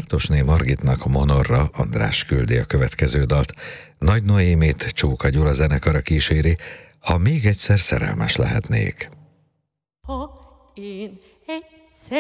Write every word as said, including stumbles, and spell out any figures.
Bartosné Margitnak a Monorra András küldi a következő dalt. Nagy Noémit Csóka Gyula zenekara kíséri, Ha még egyszer szerelmes lehetnék. Ha én